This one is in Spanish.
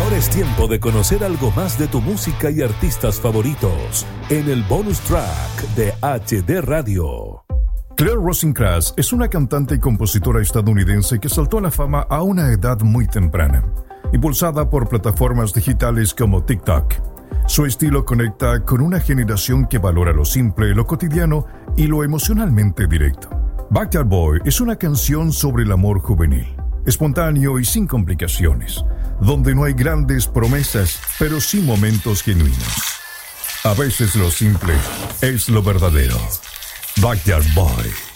Ahora es tiempo de conocer algo más de tu música y artistas favoritos en el bonus track de HD Radio. Claire Rosencrantz es una cantante y compositora estadounidense que saltó a la fama a una edad muy temprana, impulsada por plataformas digitales como TikTok. Su estilo conecta con una generación que valora lo simple, lo cotidiano y lo emocionalmente directo. Backyard Boy es una canción sobre el amor juvenil, espontáneo y sin complicaciones, donde no hay grandes promesas, pero sí momentos genuinos. A veces lo simple es lo verdadero. Backyard Boy.